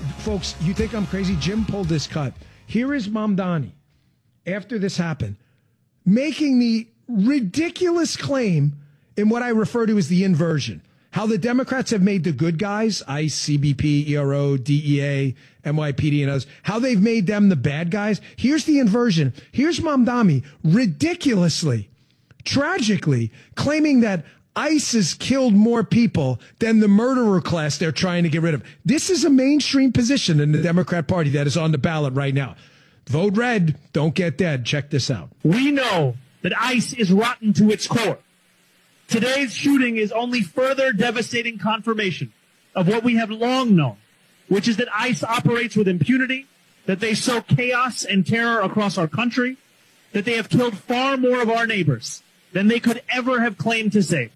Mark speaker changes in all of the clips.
Speaker 1: Folks, you think I'm crazy? Jim pulled this cut. Here is Mamdani, after this happened, making the ridiculous claim in what I refer to as the inversion. How the Democrats have made the good guys, ICE, CBP, ERO, DEA, NYPD, and others, how they've made them the bad guys. Here's the inversion. Here's Mamdani ridiculously, tragically claiming that ICE has killed more people than the murderer class they're trying to get rid of. This is a mainstream position in the Democrat Party that is on the ballot right now. Vote red, don't get dead. Check this out.
Speaker 2: We know that ICE is rotten to its core. Today's shooting is only further devastating confirmation of what we have long known, which is that ICE operates with impunity, that they sow chaos and terror across our country, that they have killed far more of our neighbors than they could ever have claimed to save.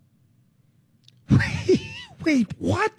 Speaker 1: Wait, what?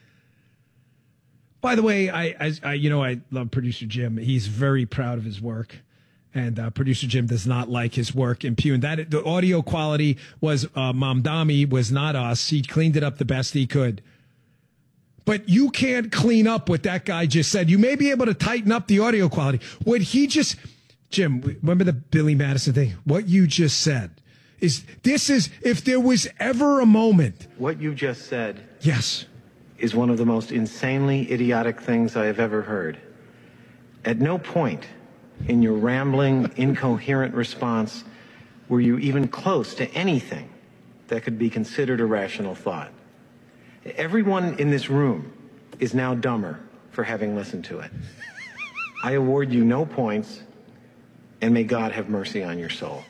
Speaker 1: By the way, I love producer Jim. He's very proud of his work. And producer Jim does not like his work impugned. That the audio quality was Mamdani, was not us. He cleaned it up the best he could. But you can't clean up what that guy just said. You may be able to tighten up the audio quality. What he just, Jim, remember the Billy Madison thing? What you just said is if there was ever a moment.
Speaker 3: What you just said.
Speaker 1: Yes.
Speaker 3: Is one of the most insanely idiotic things I have ever heard. At no point in your rambling, incoherent response were you even close to anything that could be considered a rational thought. Everyone in this room is now dumber for having listened to it. I award you no points, and may God have mercy on your soul.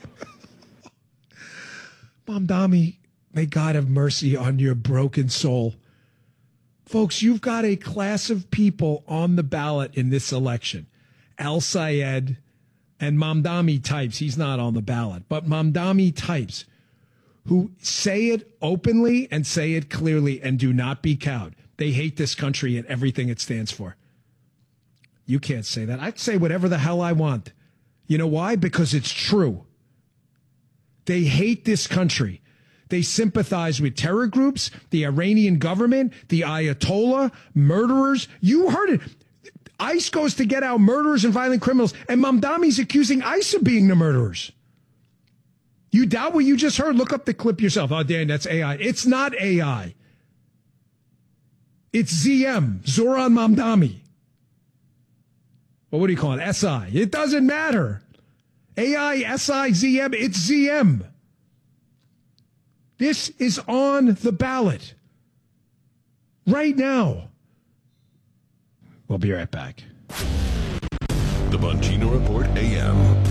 Speaker 1: Mamdani, may God have mercy on your broken soul. Folks, you've got a class of people on the ballot in this election. Al Sayed and Mamdani types, he's not on the ballot, but Mamdani types who say it openly and say it clearly and do not be cowed. They hate this country and everything it stands for. You can't say that. I say whatever the hell I want. You know why? Because it's true. They hate this country. They sympathize with terror groups, the Iranian government, the Ayatollah, murderers. You heard it. ICE goes to get out murderers and violent criminals, and Mamdani's accusing ICE of being the murderers. You doubt what you just heard? Look up the clip yourself. Oh, Dan, that's AI. It's not AI. It's ZM, Zoran Mamdani. Well, what do you call it? SI. It doesn't matter. AI, SI, ZM, it's ZM. This is on the ballot right now. We'll be right back.
Speaker 4: The Bongino Report AM.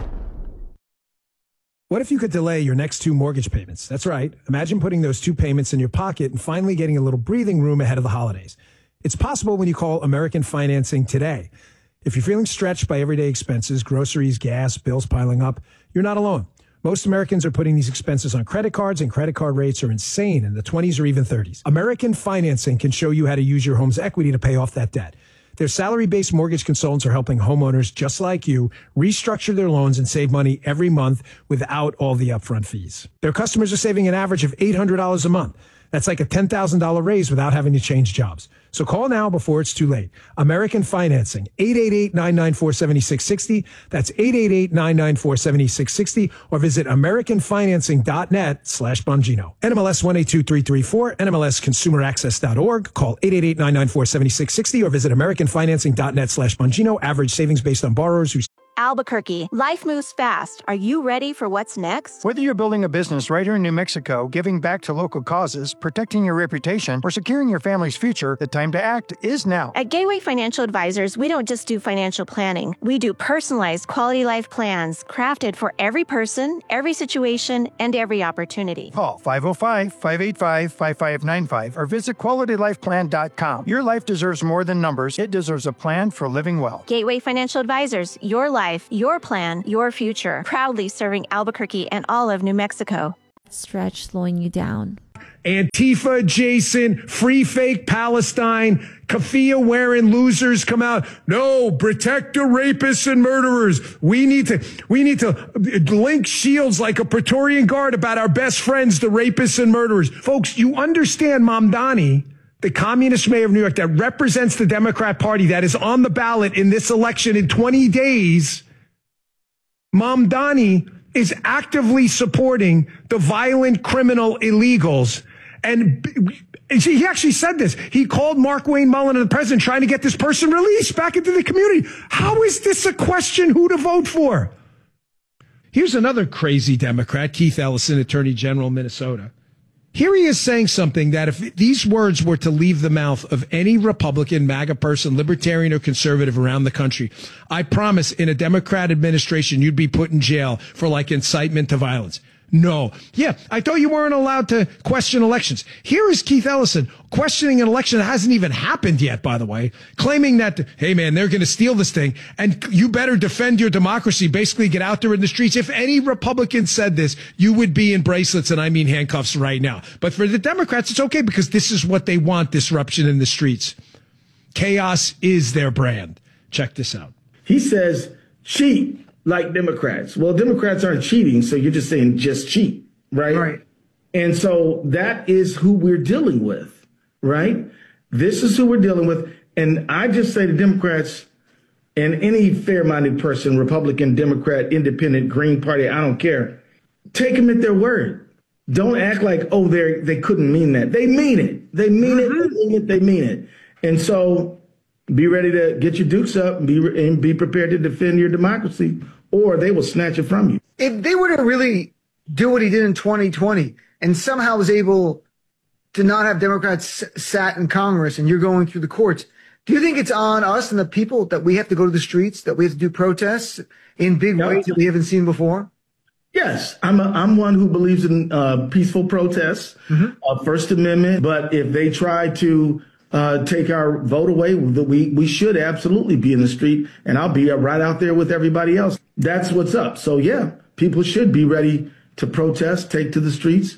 Speaker 1: What if you could delay your next 2 mortgage payments? That's right. Imagine putting those 2 payments in your pocket and finally getting a little breathing room ahead of the holidays. It's possible when you call American Financing today. If you're feeling stretched by everyday expenses, groceries, gas, bills piling up, you're not alone. Most Americans are putting these expenses on credit cards, and credit card rates are insane in the 20s or even 30s. American Financing can show you how to use your home's equity to pay off that debt. Their salary-based mortgage consultants are helping homeowners just like you restructure their loans and save money every month without all the upfront fees. Their customers are saving an average of $800 a month. That's like a $10,000 raise without having to change jobs. So call now before it's too late. American Financing, 888-994-7660. That's 888-994-7660. Or visit AmericanFinancing.net/Bongino. NMLS 182334, NMLSConsumerAccess.org. Call 888-994-7660 or visit AmericanFinancing.net/Bongino. Average savings based on borrowers who...
Speaker 5: Albuquerque, life moves fast. Are you ready for what's next?
Speaker 6: Whether you're building a business right here in New Mexico, giving back to local causes, protecting your reputation, or securing your family's future, the time to act is now.
Speaker 5: At Gateway Financial Advisors, we don't just do financial planning. We do personalized quality life plans crafted for every person, every situation, and every opportunity.
Speaker 6: Call 505-585-5595 or visit QualityLifePlan.com. Your life deserves more than numbers. It deserves a plan for living well.
Speaker 5: Gateway Financial Advisors, your life, your plan, your future. Proudly serving Albuquerque and all of New Mexico.
Speaker 7: Stretch slowing you down.
Speaker 1: Antifa, Jason, free fake Palestine, keffiyeh wearing losers come out. No, protect the rapists and murderers. We need to link shields like a Praetorian Guard about our best friends, the rapists and murderers. Folks, you understand Mamdani the communist mayor of New York that represents the Democrat Party that is on the ballot in this election in 20 days, Mamdani is actively supporting the violent criminal illegals. And he actually said this. He called Markwayne Mullin and the president trying to get this person released back into the community. How is this a question who to vote for? Here's another crazy Democrat, Keith Ellison, Attorney General of Minnesota. Here he is saying something that if these words were to leave the mouth of any Republican, MAGA person, libertarian or conservative around the country, I promise in a Democrat administration, you'd be put in jail for like incitement to violence. No. Yeah, I thought you weren't allowed to question elections. Here is Keith Ellison questioning an election that hasn't even happened yet, by the way, claiming that, hey, man, they're going to steal this thing, and you better defend your democracy, basically get out there in the streets. If any Republican said this, you would be in bracelets, and I mean handcuffs right now. But for the Democrats, it's okay because this is what they want, disruption in the streets. Chaos is their brand. Check this out.
Speaker 8: He says, cheat like Democrats. Well, Democrats aren't cheating, so you're just saying just cheat, right? Right. And so that is who we're dealing with, right? This is who we're dealing with. And I just say to Democrats and any fair-minded person, Republican, Democrat, Independent, Green Party, I don't care, take them at their word. Don't act like, oh, they couldn't mean that. They mean it. They mean it. They mean it. They mean it. And so be ready to get your dukes up and be prepared to defend your democracy, or they will snatch it from you.
Speaker 9: If they were to really do what he did in 2020 and somehow was able to not have Democrats sat in Congress and you're going through the courts, do you think it's on us and the people that we have to go to the streets, that we have to do protests in big ways that we haven't seen before?
Speaker 8: Yes, I'm one who believes in peaceful protests, First Amendment. But if they try to take our vote away, we should absolutely be in the street, and I'll be right out there with everybody else. That's what's up. So, yeah, people should be ready to protest, take to the streets.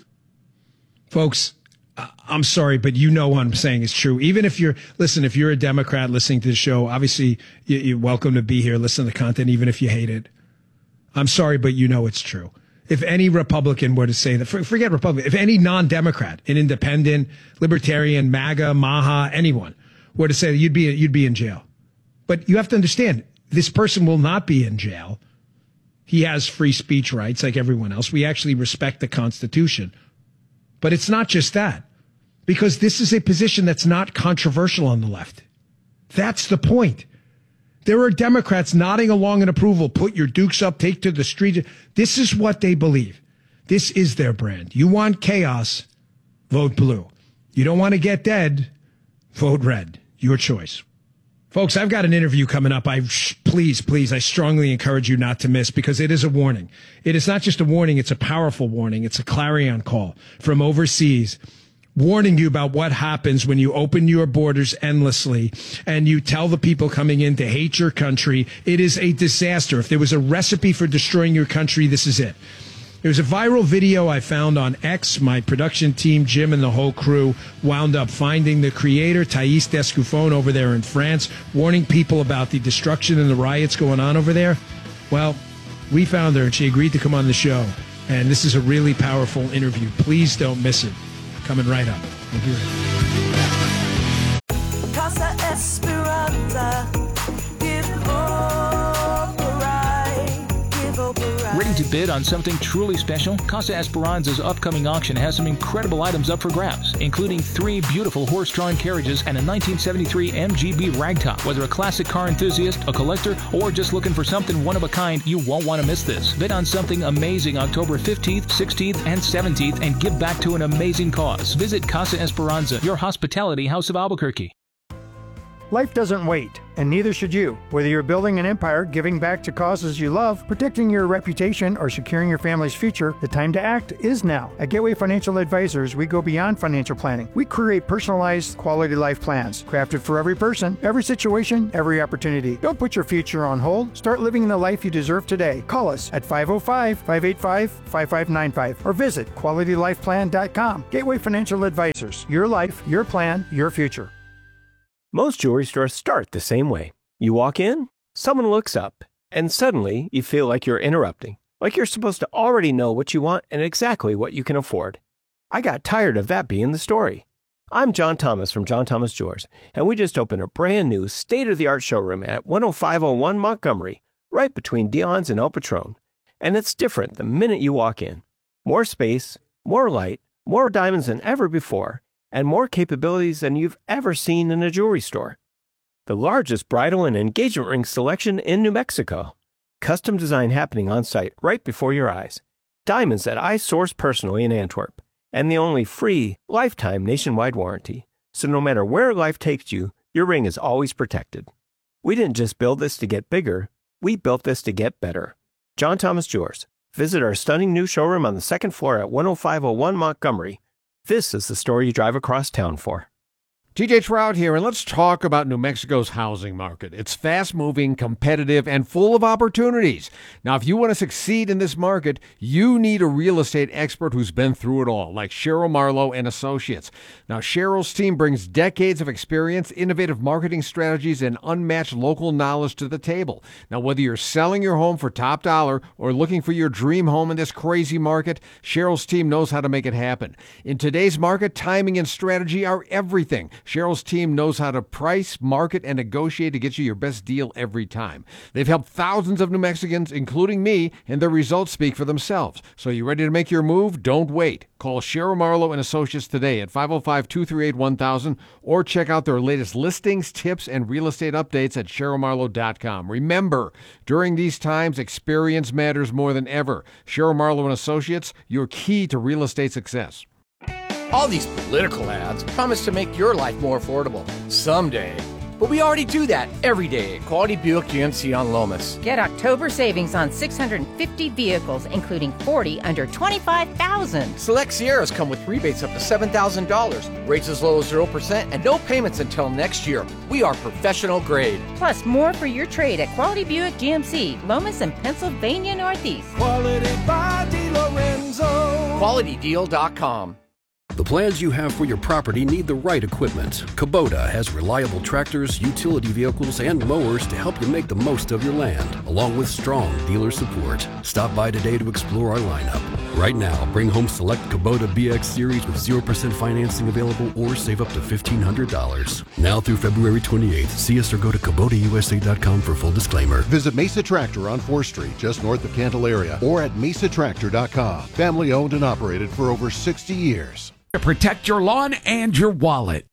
Speaker 1: Folks, I'm sorry, but you know what I'm saying is true. Even if you're a Democrat listening to the show, obviously you're welcome to be here, listen to the content, even if you hate it. I'm sorry, but you know it's true. If any Republican were to say that, forget Republican, if any non-Democrat, an independent, libertarian, MAGA, Maha, anyone were to say that you'd be in jail. But you have to understand, this person will not be in jail. He has free speech rights like everyone else. We actually respect the Constitution. But it's not just that, because this is a position that's not controversial on the left. That's the point. There are Democrats nodding along in approval. Put your dukes up, take to the street. This is what they believe. This is their brand. You want chaos, vote blue. You don't want to get dead, vote red. Your choice. Folks, I've got an interview coming up. Please, I strongly encourage you not to miss, because it is a warning. It is not just a warning. It's a powerful warning. It's a clarion call from overseas, warning you about what happens when you open your borders endlessly and you tell the people coming in to hate your country. It is a disaster. If there was a recipe for destroying your country, this is it. There's a viral video I found on X. My production team, Jim and the whole crew, wound up finding the creator, Thais Descoufon, over there in France, warning people about the destruction and the riots going on over there. Well, we found her and she agreed to come on the show. And this is a really powerful interview. Please don't miss it. Coming right up. We'll be right back.
Speaker 10: Casa Esperanza, give hope a ride, give hope a ride.
Speaker 11: Ready to bid on something truly special? Casa Esperanza's upcoming auction has some incredible items up for grabs, including 3 beautiful horse-drawn carriages and a 1973 MGB ragtop. Whether a classic car enthusiast, a collector, or just looking for something one of a kind, you won't want to miss this. Bid on something amazing October 15th, 16th, and 17th and give back to an amazing cause. Visit Casa Esperanza, your hospitality house of Albuquerque.
Speaker 6: Life doesn't wait, and neither should you. Whether you're building an empire, giving back to causes you love, protecting your reputation, or securing your family's future, the time to act is now. At Gateway Financial Advisors, we go beyond financial planning. We create personalized quality life plans, crafted for every person, every situation, every opportunity. Don't put your future on hold. Start living the life you deserve today. Call us at 505-585-5595 or visit QualityLifePlan.com. Gateway Financial Advisors. Your life, your plan, your future.
Speaker 12: Most jewelry stores start the same way. You walk in, someone looks up, and suddenly you feel like you're interrupting, like you're supposed to already know what you want and exactly what you can afford. I got tired of that being the story. I'm John Thomas from John Thomas Jewelers, and we just opened a brand new state-of-the-art showroom at 10501 Montgomery, right between Dion's and El Patron. And it's different the minute you walk in. More space, more light, more diamonds than ever before, and more capabilities than you've ever seen in a jewelry store. The largest bridal and engagement ring selection in New Mexico. Custom design happening on site right before your eyes. Diamonds that I source personally in Antwerp. And the only free, lifetime nationwide warranty. So no matter where life takes you, your ring is always protected. We didn't just build this to get bigger, we built this to get better. John Thomas Jewelers. Visit our stunning new showroom on the second floor at 10501 Montgomery. This is the store you drive across town for.
Speaker 13: TJ Trout here, and let's talk about New Mexico's housing market. It's fast-moving, competitive, and full of opportunities. Now, if you want to succeed in this market, you need a real estate expert who's been through it all, like Cheryl Marlowe and Associates. Now, Cheryl's team brings decades of experience, innovative marketing strategies, and unmatched local knowledge to the table. Now, whether you're selling your home for top dollar or looking for your dream home in this crazy market, Cheryl's team knows how to make it happen. In today's market, timing and strategy are everything. Cheryl's team knows how to price, market, and negotiate to get you your best deal every time. They've helped thousands of New Mexicans, including me, and their results speak for themselves. So you ready to make your move? Don't wait. Call Cheryl Marlowe and Associates today at 505-238-1000 or check out their latest listings, tips, and real estate updates at CherylMarlowe.com. Remember, during these times, experience matters more than ever. Cheryl Marlowe and Associates, your key to real estate success.
Speaker 14: All these political ads promise to make your life more affordable someday. But we already do that every day at Quality Buick GMC on Lomas.
Speaker 15: Get October savings on 650 vehicles, including 40 under $25,000.
Speaker 14: Select Sierras come with rebates up to $7,000, rates as low as 0%, and no payments until next year. We are professional grade.
Speaker 15: Plus, more for your trade at Quality Buick GMC, Lomas and Pennsylvania Northeast.
Speaker 14: Quality by DiLorenzo. QualityDeal.com.
Speaker 16: The plans you have for your property need the right equipment. Kubota has reliable tractors, utility vehicles, and mowers to help you make the most of your land, along with strong dealer support. Stop by today to explore our lineup. Right now, bring home select Kubota BX Series with 0% financing available or save up to $1,500. Now through February 28th, see us or go to KubotaUSA.com for full disclaimer.
Speaker 17: Visit Mesa Tractor on 4th Street, just north of Candelaria, or at mesatractor.com. Family owned and operated for over 60 years.
Speaker 18: Protect your lawn and your wallet.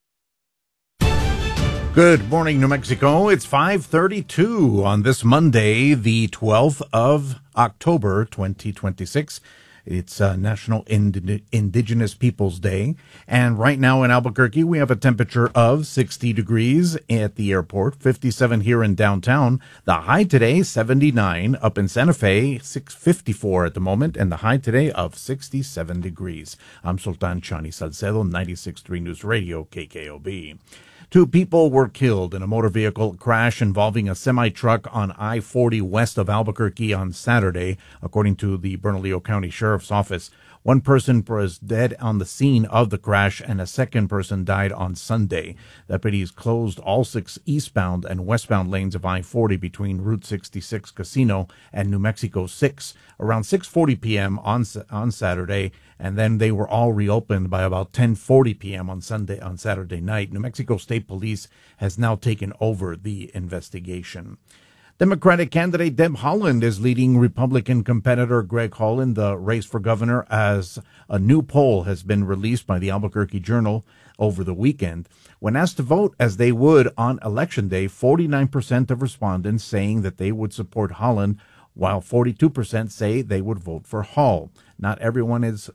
Speaker 19: Good morning, New Mexico. It's 5:32 on this Monday, the 12th of October, 2026. It's National Indigenous Peoples Day. And right now in Albuquerque, we have a temperature of 60 degrees at the airport, 57 here in downtown. The high today, 79. Up in Santa Fe, 654 at the moment. And the high today of 67 degrees. I'm Sultan Chani Salcedo, 96.3 News Radio, KKOB. 2 people were killed in a motor vehicle crash involving a semi-truck on I-40 west of Albuquerque on Saturday, according to the Bernalillo County Sheriff's Office. 1 person was dead on the scene of the crash, and a second person died on Sunday. Deputies closed all 6 eastbound and westbound lanes of I-40 between Route 66 Casino and New Mexico 6 around 6:40 p.m. on Saturday, and then they were all reopened by about 10:40 p.m. on Saturday night. New Mexico State Police has now taken over the investigation. Democratic candidate Deb Haaland is leading Republican competitor Greg Hall in the race for governor, as a new poll has been released by the Albuquerque Journal over the weekend. When asked to vote as they would on Election Day, 49% of respondents saying that they would support Haaland, while 42% say they would vote for Hall. Not everyone is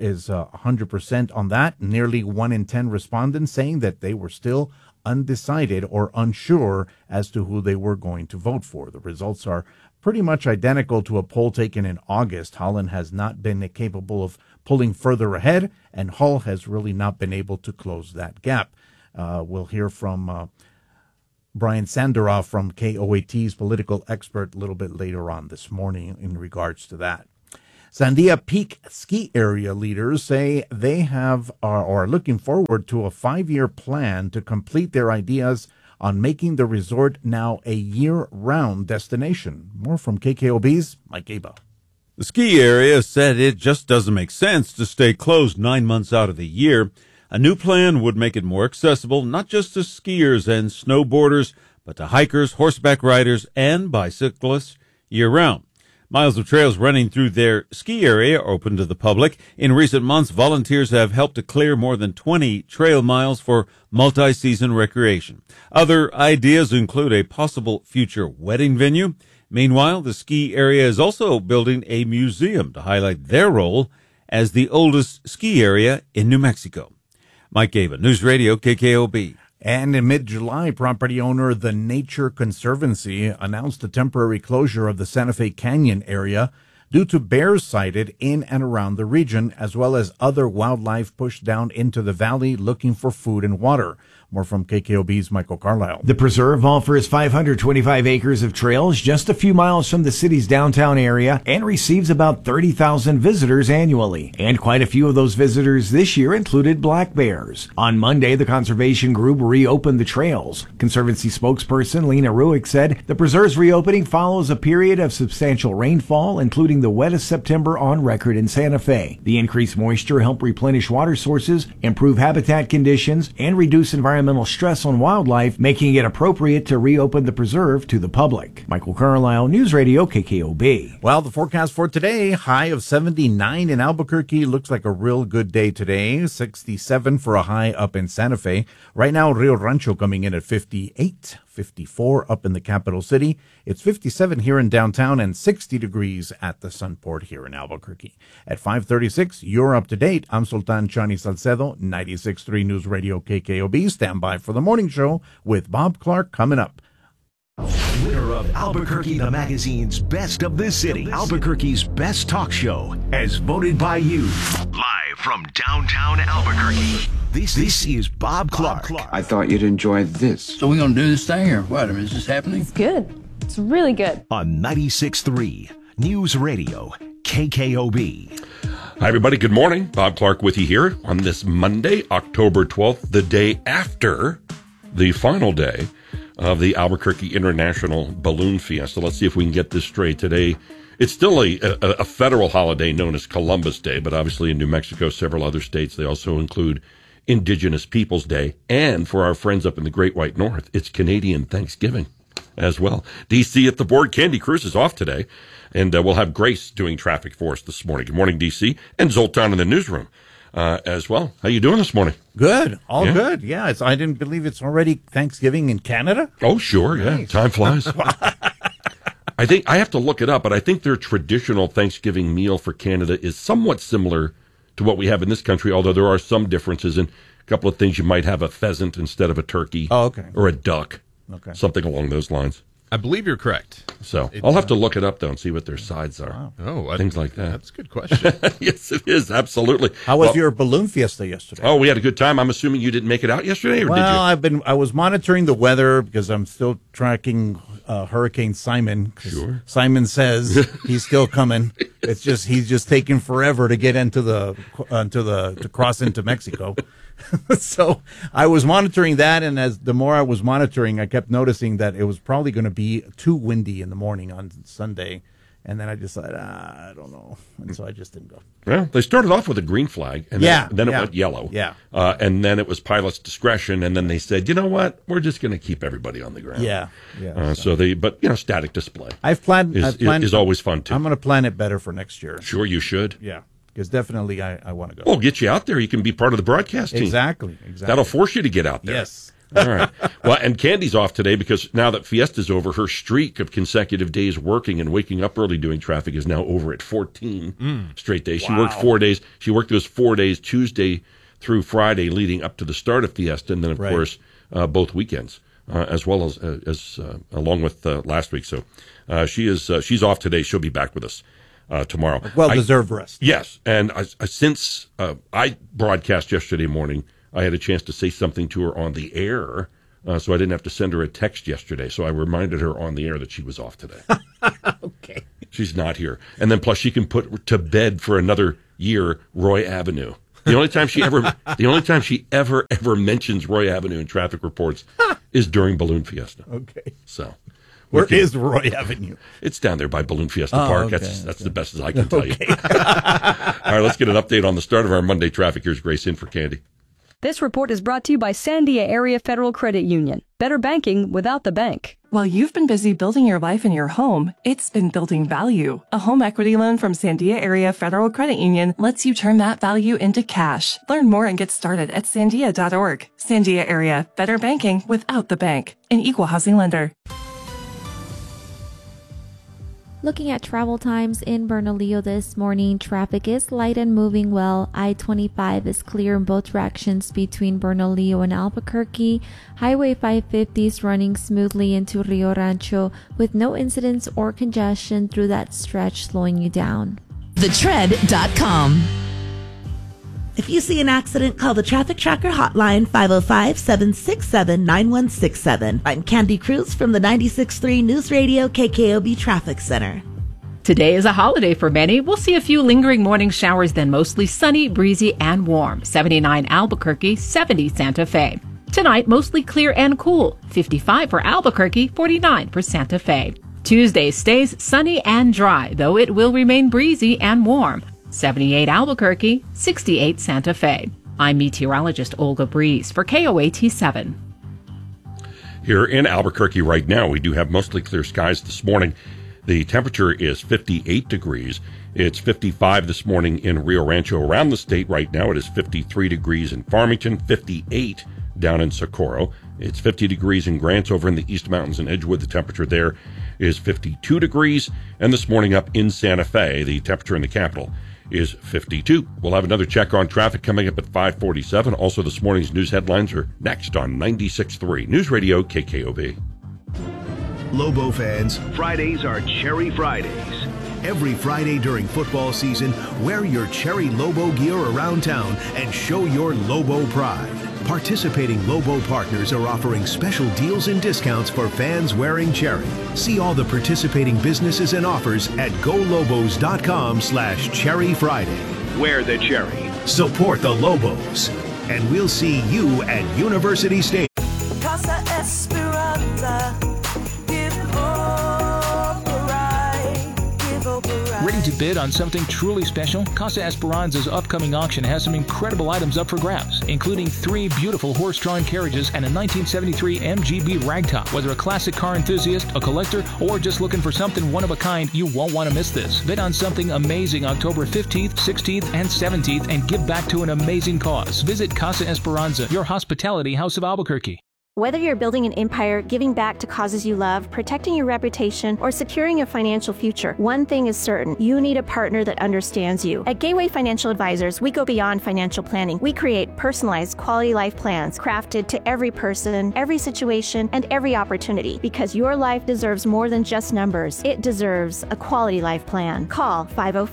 Speaker 19: 100% on that. Nearly 1 in 10 respondents saying that they were still undecided or unsure as to who they were going to vote for. The results are pretty much identical to a poll taken in August. Haaland has not been capable of pulling further ahead, and Hall has really not been able to close that gap. We'll hear from Brian Sanderoff from KOAT's political expert a little bit later on this morning in regards to that. Sandia Peak ski area leaders say they have or are looking forward to a 5-year plan to complete their ideas on making the resort now a year-round destination. More from KKOB's Mike Aba.
Speaker 20: The ski area said it just doesn't make sense to stay closed 9 months out of the year. A new plan would make it more accessible, not just to skiers and snowboarders, but to hikers, horseback riders, and bicyclists year-round. Miles of trails running through their ski area are open to the public. In recent months, volunteers have helped to clear more than 20 trail miles for multi-season recreation. Other ideas include a possible future wedding venue. Meanwhile, the ski area is also building a museum to highlight their role as the oldest ski area in New Mexico. Mike Gaba, News Radio KKOB.
Speaker 19: And in mid-July, property owner The Nature Conservancy announced a temporary closure of the Santa Fe Canyon area due to bears sighted in and around the region, as well as other wildlife pushed down into the valley looking for food and water. More from KKOB's Michael Carlisle.
Speaker 21: The preserve offers 525 acres of trails just a few miles from the city's downtown area and receives about 30,000 visitors annually. And quite a few of those visitors this year included black bears. On Monday, the conservation group reopened the trails. Conservancy spokesperson Lena Ruick said the preserve's reopening follows a period of substantial rainfall, including the wettest September on record in Santa Fe. The increased moisture helped replenish water sources, improve habitat conditions, and reduce environmental stress on wildlife, making it appropriate to reopen the preserve to the public. Michael Carlisle, News Radio KKOB.
Speaker 19: Well, the forecast for today, high of 79 in Albuquerque. Looks like a real good day today. 67 for a high up in Santa Fe. Right now, Rio Rancho coming in at 58. 54 up in the capital city. It's 57 here in downtown and 60 degrees at the Sunport here in Albuquerque. At 5:36, you're up to date. I'm Sultan Chani Salcedo, 96.3 News Radio KKOB. Stand by for the morning show with Bob Clark coming up.
Speaker 22: Winner of Albuquerque the Magazine's Best of the City, Albuquerque's Best Talk Show, as voted by you. Live from downtown Albuquerque, this is Bob Clark.
Speaker 23: I thought you'd enjoy this.
Speaker 24: So we're going to do this thing, or what? I mean, is this happening?
Speaker 25: It's good. It's really good.
Speaker 22: On 96.3 News Radio KKOB.
Speaker 26: Hi, everybody. Good morning. Bob Clark with you here on this Monday, October 12th, the day after the final day of the Albuquerque International Balloon Fiesta. Let's see if we can get this straight today. It's still a federal holiday known as Columbus Day, but obviously in New Mexico, several other states, they also include Indigenous Peoples Day. And for our friends up in the Great White North, it's Canadian Thanksgiving as well. DC at the board. Candy Cruz is off today, and we'll have Grace doing traffic for us this morning. Good morning, DC, and Zoltan in the newsroom as well. How you doing this morning?
Speaker 19: Good. All good. Yeah. I didn't believe it's already Thanksgiving in Canada.
Speaker 26: Oh, sure. Nice. Yeah. Time flies. I think I have to look it up, but I think their traditional Thanksgiving meal for Canada is somewhat similar to what we have in this country, although there are some differences in a couple of things. You might have a pheasant instead of a turkey.
Speaker 19: Oh, okay.
Speaker 26: Or a duck.
Speaker 19: Okay.
Speaker 26: Something along those lines.
Speaker 27: I believe you're correct.
Speaker 26: So I'll have to look it up, though, and see what their sides are.
Speaker 27: Wow. Oh,
Speaker 26: things like that.
Speaker 27: That's a good question.
Speaker 26: Yes, it is. Absolutely.
Speaker 19: How was your balloon fiesta yesterday?
Speaker 26: Oh, we had a good time. I'm assuming you didn't make it out yesterday, or did you?
Speaker 19: I was monitoring the weather because I'm still tracking Hurricane Simon.
Speaker 26: Sure.
Speaker 19: Simon says he's still coming. It's just he's just taking forever to get to cross into Mexico. So I was monitoring that, and as the more I was monitoring, I kept noticing that it was probably going to be too windy in the morning on Sunday. And then I decided, I don't know. And so I just didn't go.
Speaker 26: Well, they started off with a green flag, and then it went yellow.
Speaker 19: Yeah.
Speaker 26: And then it was pilot's discretion, and then they said, you know what? We're just going to keep everybody on the ground.
Speaker 19: Yeah.
Speaker 26: But static display.
Speaker 19: I've planned
Speaker 26: is always fun, too.
Speaker 19: I'm going to plan it better for next year.
Speaker 26: Sure, you should.
Speaker 19: Yeah. Because definitely I want to go.
Speaker 26: Well, get you out there. You can be part of the broadcast team.
Speaker 19: Exactly.
Speaker 26: That'll force you to get out there.
Speaker 19: Yes.
Speaker 26: All right. Well, and Candy's off today because now that Fiesta's over, her streak of consecutive days working and waking up early doing traffic is now over at 14 straight days. Wow. She worked 4 days. She worked those 4 days, Tuesday through Friday, leading up to the start of Fiesta, and then, of course, both weekends, as well as along with last week. So she's off today. She'll be back with us tomorrow.
Speaker 19: Well-deserved rest.
Speaker 26: Yes. And since I broadcast yesterday morning, I had a chance to say something to her on the air, so I didn't have to send her a text yesterday. So I reminded her on the air that she was off today.
Speaker 19: Okay.
Speaker 26: She's not here. And then plus she can put to bed for another year Roy Avenue. The only time she ever mentions Roy Avenue in traffic reports is during Balloon Fiesta.
Speaker 19: Okay.
Speaker 26: So
Speaker 19: where is Roy Avenue?
Speaker 26: It's down there by Balloon Fiesta Park. Okay, that's the best as I can tell you. All right, let's get an update on the start of our Monday traffic. Here's Grace in for Candy.
Speaker 2: This report is brought to you by Sandia Area Federal Credit Union. Better banking without the bank.
Speaker 3: While you've been busy building your life and your home, it's been building value. A home equity loan from Sandia Area Federal Credit Union lets you turn that value into cash. Learn more and get started at sandia.org. Sandia Area, better banking without the bank. An equal housing lender.
Speaker 4: Looking at travel times in Bernalillo this morning, traffic is light and moving well. I-25 is clear in both directions between Bernalillo and Albuquerque. Highway 550 is running smoothly into Rio Rancho with no incidents or congestion through that stretch slowing you down.
Speaker 5: TheTread.com. If you see an accident, call the Traffic Tracker hotline 505-767-9167. I'm Candy Cruz from the 96.3 News Radio KKOB Traffic Center.
Speaker 7: Today is a holiday for many. We'll see a few lingering morning showers, then mostly sunny, breezy, and warm. 79 Albuquerque, 70 Santa Fe. Tonight, mostly clear and cool. 55 for Albuquerque, 49 for Santa Fe. Tuesday stays sunny and dry, though it will remain breezy and warm. 78 Albuquerque, 68 Santa Fe. I'm meteorologist Olga Breeze for KOAT7.
Speaker 26: Here in Albuquerque right now, we do have mostly clear skies this morning. The temperature is 58 degrees. It's 55 this morning in Rio Rancho. Around the state right now, it is 53 degrees in Farmington, 58 down in Socorro. It's 50 degrees in Grants over in the East Mountains and Edgewood. The temperature there is 52 degrees. And this morning up in Santa Fe, the temperature in the capital is 52. We'll have another check on traffic coming up at 5:47. Also, this morning's news headlines are next on 96.3 News Radio KKOB.
Speaker 22: Lobo fans, Fridays are Cherry Fridays. Every Friday during football season, wear your Cherry Lobo gear around town and show your Lobo pride. Participating Lobo partners are offering special deals and discounts for fans wearing Cherry. See all the participating businesses and offers at golobos.com/Cherry Friday. Wear the Cherry. Support the Lobos. And we'll see you at University Station.
Speaker 10: Casa Esperanza, give hope a ride, give hope a ride.
Speaker 11: Ready to bid on something truly special? Casa Esperanza's upcoming auction has some incredible items up for grabs, including 3 beautiful horse-drawn carriages and a 1973 MGB ragtop. Whether a classic car enthusiast, a collector, or just looking for something one of a kind, you won't want to miss this. Bid on something amazing October 15th, 16th, and 17th and give back to an amazing cause. Visit Casa Esperanza, your hospitality house of Albuquerque.
Speaker 8: Whether you're building an empire, giving back to causes you love, protecting your reputation, or securing a financial future, one thing is certain: you need a partner that understands you. At Gateway Financial Advisors, we go beyond financial planning. We create personalized quality life plans crafted to every person, every situation, and every opportunity, because your life deserves more than just numbers. It deserves a quality life plan. Call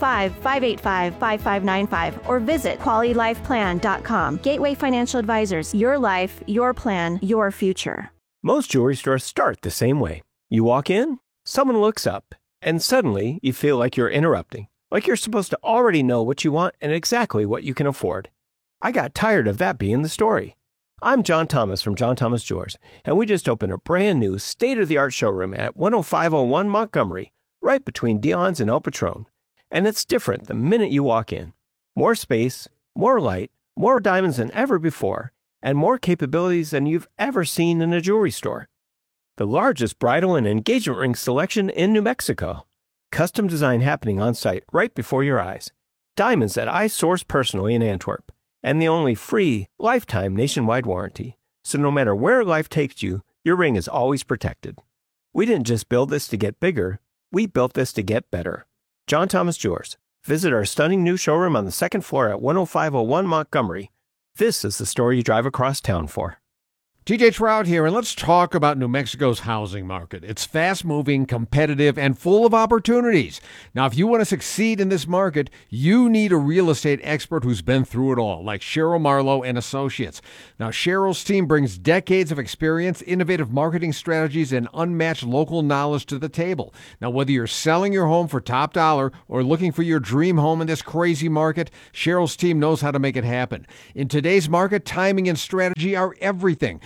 Speaker 8: 505-585-5595 or visit QualityLifePlan.com. Gateway Financial Advisors, your life, your plan, your future.
Speaker 12: Most jewelry stores start the same way. You walk in, someone looks up, and suddenly you feel like you're interrupting, like you're supposed to already know what you want and exactly what you can afford. I got tired of that being the story. I'm John Thomas from John Thomas Jewelers, and we just opened a brand new state-of-the-art showroom at 10501 Montgomery, right between Dion's and El Patron. And it's different the minute you walk in. More space, more light, more diamonds than ever before, and more capabilities than you've ever seen in a jewelry store. The largest bridal and engagement ring selection in New Mexico. Custom design happening on site right before your eyes. Diamonds that I source personally in Antwerp. And the only free, lifetime nationwide warranty. So no matter where life takes you, your ring is always protected. We didn't just build this to get bigger, we built this to get better. John Thomas Jewelers. Visit our stunning new showroom on the second floor at 10501 Montgomery. This is the story you drive across town for.
Speaker 13: TJ Trout here, and let's talk about New Mexico's housing market. It's fast-moving, competitive, and full of opportunities. Now, if you want to succeed in this market, you need a real estate expert who's been through it all, like Cheryl Marlowe and Associates. Now, Cheryl's team brings decades of experience, innovative marketing strategies, and unmatched local knowledge to the table. Now, whether you're selling your home for top dollar or looking for your dream home in this crazy market, Cheryl's team knows how to make it happen. In today's market, timing and strategy are everything.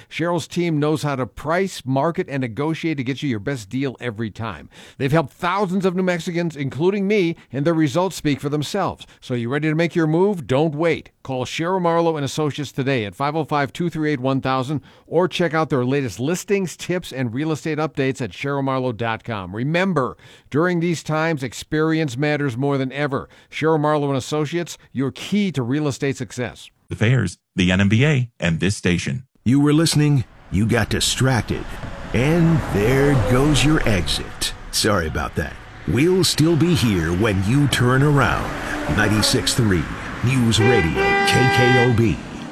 Speaker 13: Cheryl's team knows how to price, market, and negotiate to get you your best deal every time. They've helped thousands of New Mexicans, including me, and their results speak for themselves. So you ready to make your move? Don't wait. Call Cheryl Marlowe and Associates today at 505-238-1000 or check out their latest listings, tips, and real estate updates at CherylMarlowe.com. Remember, during these times, experience matters more than ever. Cheryl Marlowe and Associates, your key to real estate success.
Speaker 1: The fairs, the NMBA, and this station.
Speaker 22: You were listening, you got distracted, and there goes your exit. Sorry about that. We'll still be here when you turn around. 96.3 News Radio KKOB.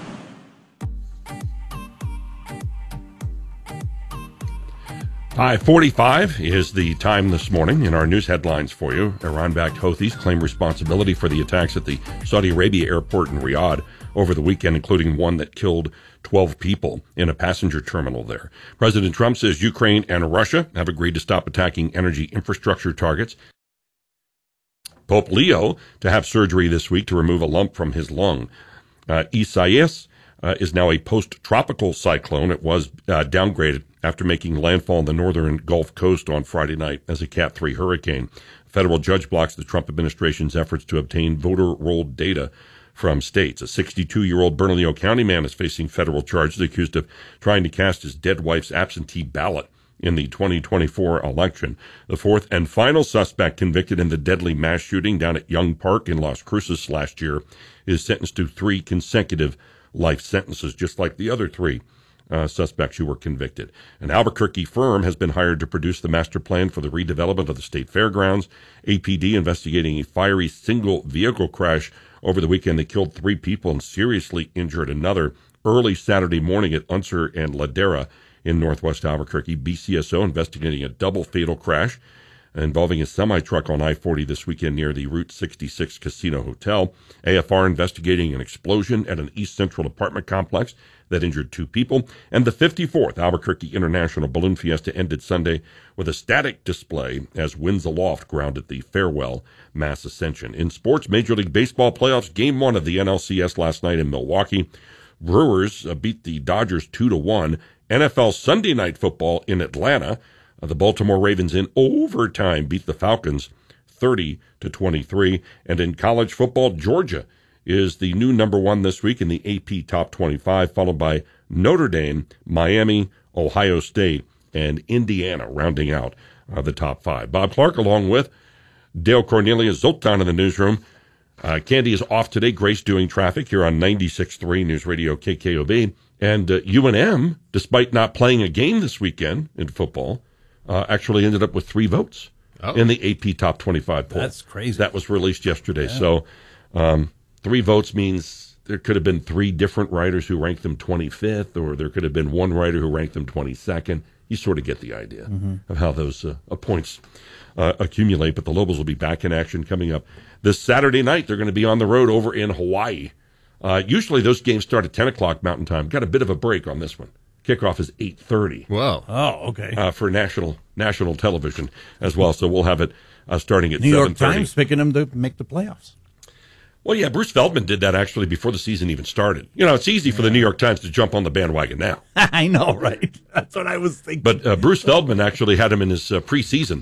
Speaker 26: Hi, 45 is the time this morning in our news headlines for you. Iran-backed Houthis claim responsibility for the attacks at the Saudi Arabia airport in Riyadh over the weekend, including one that killed 12 people in a passenger terminal there. President Trump says Ukraine and Russia have agreed to stop attacking energy infrastructure targets. Pope Leo to have surgery this week to remove a lump from his lung. Isaias is now a post-tropical cyclone. It was downgraded after making landfall on the northern Gulf Coast on Friday night as a Cat 3 hurricane. A federal judge blocks the Trump administration's efforts to obtain voter roll data from states. A 62-year-old Bernalillo County man is facing federal charges accused of trying to cast his dead wife's absentee ballot in the 2024 election. The fourth and final suspect convicted in the deadly mass shooting down at Young Park in Las Cruces last year is sentenced to 3 consecutive life sentences, just like the other 3 suspects who were convicted. An Albuquerque firm has been hired to produce the master plan for the redevelopment of the state fairgrounds. APD investigating a fiery single vehicle crash over the weekend that killed 3 people and seriously injured another early Saturday morning at Unser and Ladera in northwest Albuquerque. BCSO investigating a double fatal crash involving a semi-truck on I-40 this weekend near the Route 66 Casino Hotel. AFR investigating an explosion at an East Central apartment complex that injured 2 people. And the 54th Albuquerque International Balloon Fiesta ended Sunday with a static display as winds aloft grounded the farewell mass ascension. In sports, Major League Baseball playoffs, Game 1 of the NLCS last night in Milwaukee. Brewers beat the Dodgers 2-1. NFL Sunday Night Football in Atlanta. The Baltimore Ravens in overtime beat the Falcons 30-23. And in college football, Georgia is the new number 1 this week in the AP Top 25, followed by Notre Dame, Miami, Ohio State, and Indiana, rounding out the top 5. Bob Clark along with Dale Cornelius Zoltan in the newsroom. Candy is off today. Grace doing traffic here on 96.3 News Radio KKOB. And UNM, despite not playing a game this weekend in football, actually ended up with 3 votes in the AP Top 25 poll.
Speaker 19: That's crazy.
Speaker 26: That was released yesterday. Yeah. So 3 votes means there could have been 3 different writers who ranked them 25th, or there could have been 1 writer who ranked them 22nd. You sort of get the idea of how those points accumulate. But the Lobos will be back in action coming up this Saturday night. They're going to be on the road over in Hawaii. Usually those games start at 10 o'clock Mountain Time. Got a bit of a break on this one. Kickoff is 8:30.
Speaker 27: Whoa.
Speaker 19: Oh, okay.
Speaker 26: For national television as well. So we'll have it starting at 7:30.
Speaker 19: New York Times picking them to make the playoffs.
Speaker 26: Well, yeah, Bruce Feldman did that actually before the season even started. You know, it's easy for the New York Times to jump on the bandwagon now.
Speaker 19: I know, right? That's what I was thinking.
Speaker 26: But Bruce Feldman actually had him in his preseason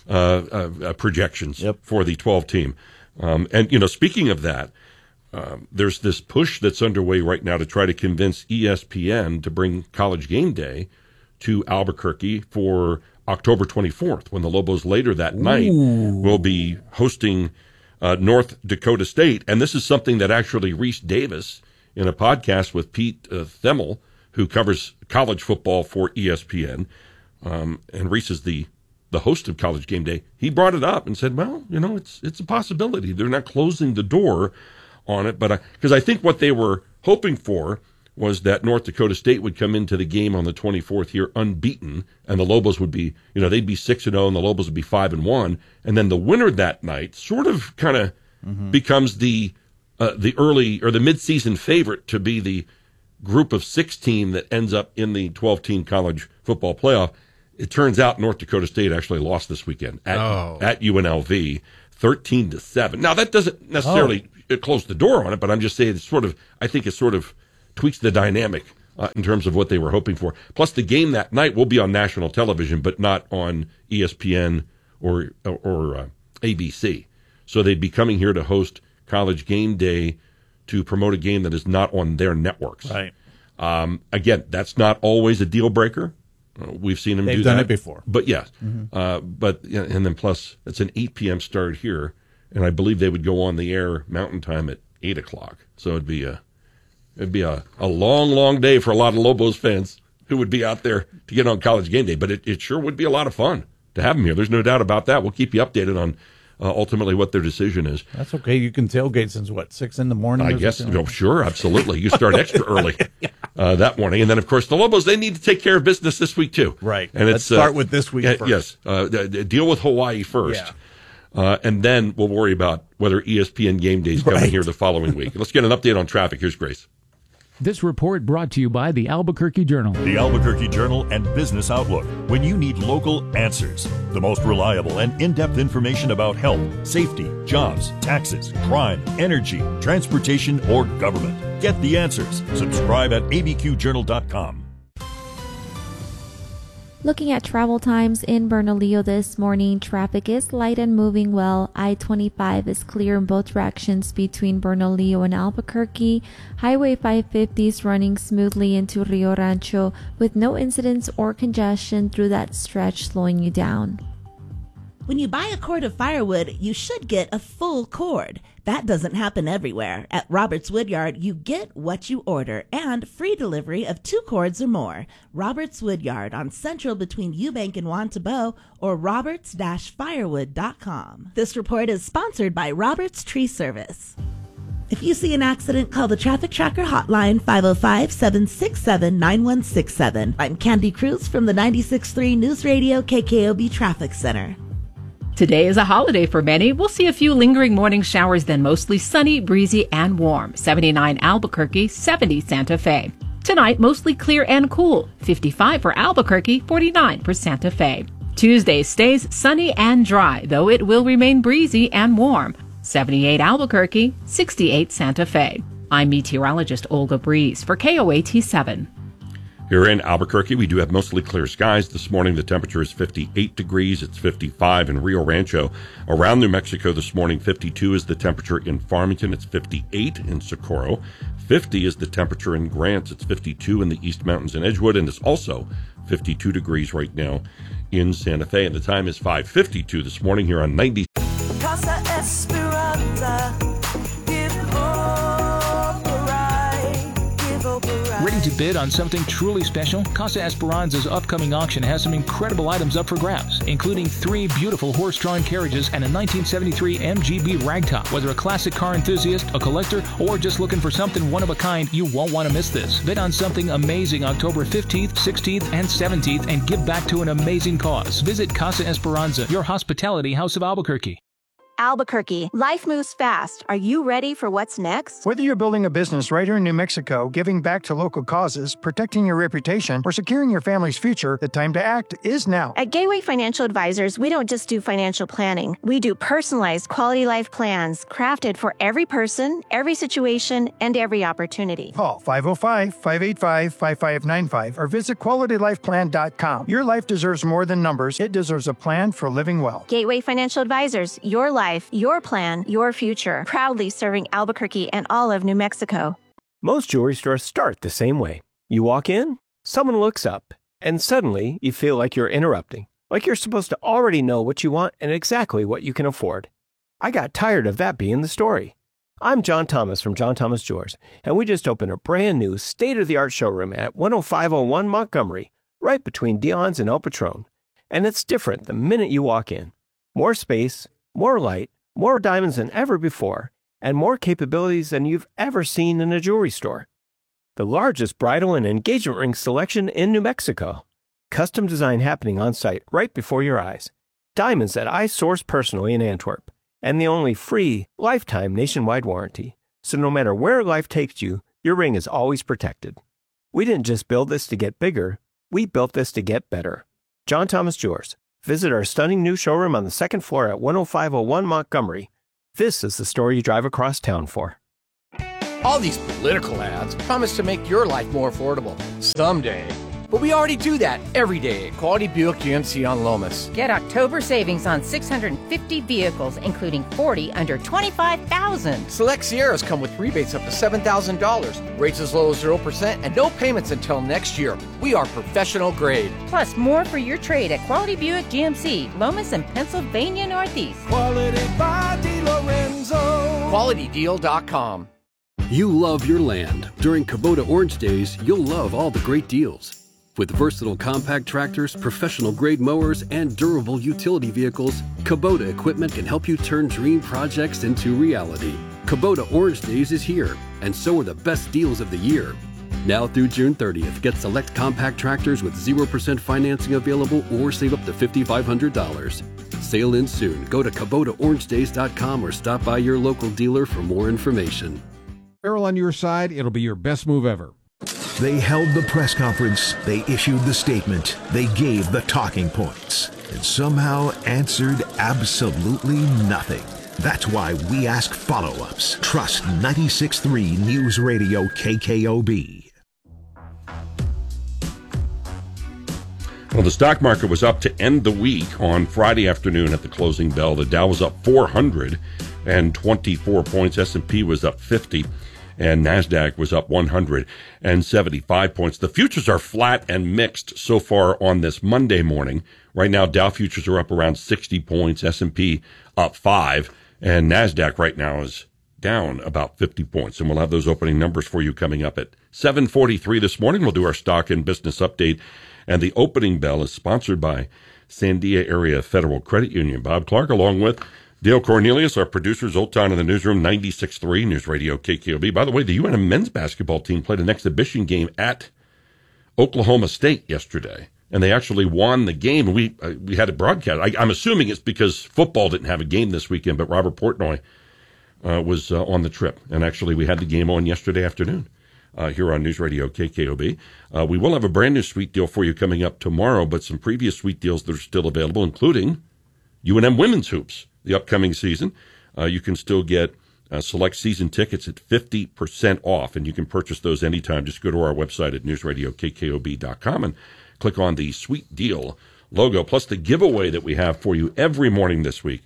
Speaker 26: projections for the 12 team. And, you know, speaking of that, there's this push that's underway right now to try to convince ESPN to bring College Game Day to Albuquerque for October 24th, when the Lobos later that night will be hosting North Dakota State. And this is something that actually Reese Davis, in a podcast with Pete Themmel, who covers college football for ESPN, and Reese is the host of College Game Day, he brought it up and said, well, you know, it's a possibility. They're not closing the door on it, but because I think what they were hoping for was that North Dakota State would come into the game on the 24th here unbeaten, and the Lobos would be, you know, they'd be 6-0, and the Lobos would be 5-1, and then the winner that night sort of kind of becomes the early or the midseason favorite to be the group of 6 team that ends up in the 12-team college football playoff. It turns out North Dakota State actually lost this weekend at UNLV 13-7. Now that doesn't necessarily close the door on it, but I'm just saying I think it sort of tweaks the dynamic in terms of what they were hoping for. Plus, the game that night will be on national television, but not on ESPN or ABC. So they'd be coming here to host College Game Day to promote a game that is not on their networks.
Speaker 19: Right.
Speaker 26: Again, that's not always a deal breaker. We've seen them do that.
Speaker 19: They've done it before.
Speaker 26: But yes. And then plus, it's an 8 p.m. start here, and I believe they would go on the air Mountain Time at 8 o'clock. So it'd be a long, long day for a lot of Lobos fans who would be out there to get on College Game Day. But it sure would be a lot of fun to have them here. There's no doubt about that. We'll keep you updated on ultimately what their decision is.
Speaker 19: That's okay. You can tailgate since, 6 in the morning?
Speaker 26: I guess. No, sure, absolutely. You start extra early that morning. And then, of course, the Lobos, they need to take care of business this week, too.
Speaker 19: Right.
Speaker 26: And
Speaker 19: let's start with this week first.
Speaker 26: Yes. Deal with Hawaii first. Yeah. And then we'll worry about whether ESPN Game Day is coming here the following week. Let's get an update on traffic. Here's Grace.
Speaker 6: This report brought to you by the Albuquerque Journal.
Speaker 9: The Albuquerque Journal and Business Outlook. When you need local answers, the most reliable and in-depth information about health, safety, jobs, taxes, crime, energy, transportation, or government. Get the answers. Subscribe at abqjournal.com.
Speaker 4: Looking at travel times in Bernalillo this morning, traffic is light and moving well. I-25 is clear in both directions between Bernalillo and Albuquerque. Highway 550 is running smoothly into Rio Rancho with no incidents or congestion through that stretch slowing you down.
Speaker 5: When you buy a cord of firewood, you should get a full cord. That doesn't happen everywhere. At Roberts Woodyard, you get what you order and free delivery of 2 cords or more. Roberts Woodyard on Central between Eubank and Wantabo or roberts-firewood.com. This report is sponsored by Roberts Tree Service. If you see an accident, call the Traffic Tracker hotline 505-767-9167. I'm Candy Cruz from the 96.3 News Radio KKOB Traffic Center.
Speaker 7: Today is a holiday for many. We'll see a few lingering morning showers, then mostly sunny, breezy, and warm. 79 Albuquerque, 70 Santa Fe. Tonight, mostly clear and cool. 55 for Albuquerque, 49 for Santa Fe. Tuesday stays sunny and dry, though it will remain breezy and warm. 78 Albuquerque, 68 Santa Fe. I'm meteorologist Olga Breeze for KOAT 7.
Speaker 26: Here in Albuquerque, we do have mostly clear skies. This morning, the temperature is 58 degrees. It's 55 in Rio Rancho. Around New Mexico this morning, 52 is the temperature in Farmington. It's 58 in Socorro. 50 is the temperature in Grants. It's 52 in the East Mountains and Edgewood. And it's also 52 degrees right now in Santa Fe. And the time is 5:52 this morning here on 90.
Speaker 10: Casa Esperanza, give hope a ride, give hope a ride.
Speaker 11: Ready to bid on something truly special? Casa Esperanza's upcoming auction has some incredible items up for grabs, including 3 beautiful horse-drawn carriages and a 1973 MGB ragtop. Whether a classic car enthusiast, a collector, or just looking for something one-of-a-kind, you won't want to miss this. Bid on something amazing October 15th, 16th, and 17th and give back to an amazing cause. Visit Casa Esperanza, your hospitality house of Albuquerque.
Speaker 8: Albuquerque, life moves fast. Are you ready for what's next?
Speaker 14: Whether you're building a business right here in New Mexico, giving back to local causes, protecting your reputation, or securing your family's future, the time to act is now.
Speaker 8: At Gateway Financial Advisors, we don't just do financial planning. We do personalized quality life plans crafted for every person, every situation, and every opportunity.
Speaker 14: Call 505-585-5595 or visit QualityLifePlan.com. Your life deserves more than numbers. It deserves a plan for living well.
Speaker 8: Gateway Financial Advisors, your life, your plan, your future. Proudly serving Albuquerque and all of New Mexico.
Speaker 12: Most jewelry stores start the same way. You walk in, someone looks up, and suddenly you feel like you're interrupting, like you're supposed to already know what you want and exactly what you can afford. I got tired of that being the story. I'm John Thomas from John Thomas Jewelers, and we just opened a brand new state-of-the-art showroom at 10501 Montgomery, right between Dion's and El Patron. And it's different the minute you walk in. More space, more light, more diamonds than ever before, and more capabilities than you've ever seen in a jewelry store. The largest bridal and engagement ring selection in New Mexico. Custom design happening on site right before your eyes. Diamonds that I source personally in Antwerp. And the only free, lifetime nationwide warranty. So no matter where life takes you, your ring is always protected. We didn't just build this to get bigger, we built this to get better. John Thomas Jewelers. Visit our stunning new showroom on the second floor at 10501 Montgomery. This is the story you drive across town for.
Speaker 15: All these political ads promise to make your life more affordable. Someday. But we already do that every day at Quality Buick GMC on Lomas.
Speaker 16: Get October savings on 650 vehicles, including 40 under $25,000.
Speaker 15: Select Sierras come with rebates up to $7,000, rates as low as 0%, and no payments until next year. We are professional grade.
Speaker 16: Plus, more for your trade at Quality Buick GMC, Lomas and Pennsylvania Northeast.
Speaker 15: Quality by DeLorenzo. QualityDeal.com.
Speaker 17: You love your land. During Kubota Orange Days, you'll love all the great deals. With versatile compact tractors, professional-grade mowers, and durable utility vehicles, Kubota equipment can help you turn dream projects into reality. Kubota Orange Days is here, and so are the best deals of the year. Now through June 30th, get select compact tractors with 0% financing available or save up to $5,500. Sale ends soon. Go to KubotaOrangeDays.com or stop by your local dealer for more information.
Speaker 13: Errol on your side, it'll be your best move ever.
Speaker 22: They held the press conference, they issued the statement, they gave the talking points, and somehow answered absolutely nothing. That's why we ask follow-ups. Trust 96.3 News Radio KKOB.
Speaker 26: Well, the stock market was up to end the week on Friday afternoon at the closing bell. The Dow was up 424 points. S&P was up 50. And NASDAQ was up 175 points. The futures are flat and mixed so far on this Monday morning. Right now, Dow futures are up around 60 points, S&P up 5, and NASDAQ right now is down about 50 points. And we'll have those opening numbers for you coming up at 7:43 this morning. We'll do our stock and business update. And the opening bell is sponsored by Sandia Area Federal Credit Union. Bob Clark, along with Dale Cornelius, our producers, Old Town in the Newsroom, 96.3 News Radio KKOB. By the way, the UNM men's basketball team played an exhibition game at Oklahoma State yesterday, and they actually won the game. We had it broadcast. I'm assuming it's because football didn't have a game this weekend, but Robert Portnoy was on the trip, and actually we had the game on yesterday afternoon here on News Radio KKOB. We will have a brand new sweet deal for you coming up tomorrow, but some previous sweet deals that are still available, including UNM women's hoops. The upcoming season, you can still get select season tickets at 50% off, and you can purchase those anytime. Just go to our website at newsradiokkob.com and click on the Sweet Deal logo, plus the giveaway that we have for you every morning this week.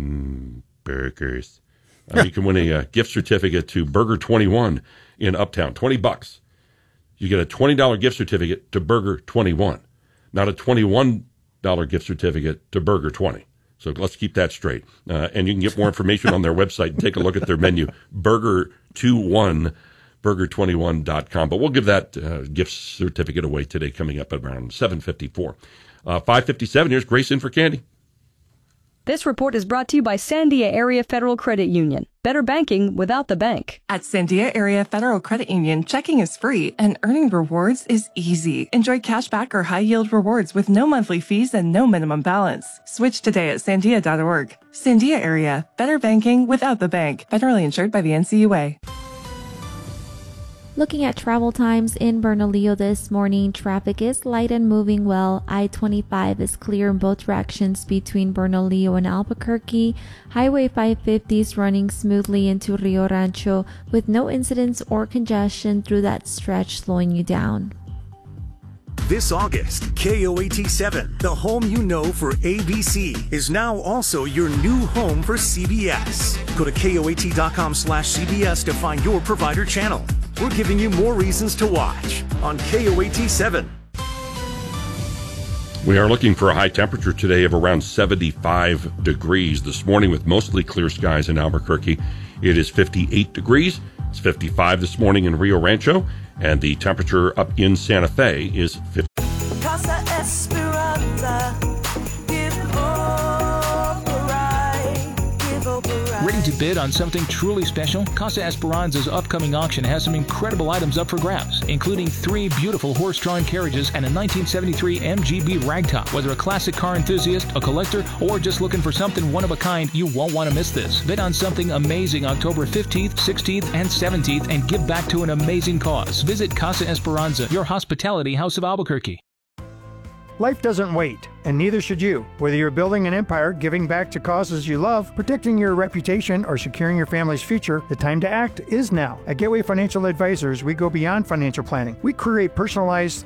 Speaker 26: Burgers. You can win a gift certificate to Burger 21 in Uptown, $20. You get a $20 gift certificate to Burger 21, not a $21 gift certificate to Burger 20. So let's keep that straight. And you can get more information on their website and take a look at their menu, Burger21, Burger21.com. But we'll give that gift certificate away today coming up at around 7:54. 5:57, here's Grace in for Candy.
Speaker 2: This report is brought to you by Sandia Area Federal Credit Union. Better banking without the bank.
Speaker 3: At Sandia Area Federal Credit Union, checking is free and earning rewards is easy. Enjoy cashback or high-yield rewards with no monthly fees and no minimum balance. Switch today at sandia.org. Sandia Area, better banking without the bank. Federally insured by the NCUA.
Speaker 4: Looking at travel times in Bernalillo this morning, traffic is light and moving well. I-25 is clear in both directions between Bernalillo and Albuquerque. Highway 550 is running smoothly into Rio Rancho with no incidents or congestion through that stretch slowing you down.
Speaker 18: This August, KOAT7, the home you know for ABC, is now also your new home for CBS. Go to KOAT.com/CBS to find your provider channel. We're giving you more reasons to watch on KOAT7.
Speaker 26: We are looking for a high temperature today of around 75 degrees. This morning with mostly clear skies in Albuquerque, it is 58 degrees. It's 55 this morning in Rio Rancho, and the temperature up in Santa Fe is 50.
Speaker 10: Casa Esperanza, give hope a ride, give hope a ride.
Speaker 11: Ready to bid on something truly special? Casa Esperanza's upcoming auction has some incredible items up for grabs, including 3 beautiful horse-drawn carriages and a 1973 MGB ragtop. Whether a classic car enthusiast, a collector, or just looking for something one-of-a-kind, you won't want to miss this. Bid on something amazing October 15th, 16th, and 17th and give back to an amazing cause. Visit Casa Esperanza, your hospitality house of Albuquerque.
Speaker 14: Life doesn't wait, and neither should you. Whether you're building an empire, giving back to causes you love, protecting your reputation, or securing your family's future, the time to act is now. At Gateway Financial Advisors, we go beyond financial planning. We create personalized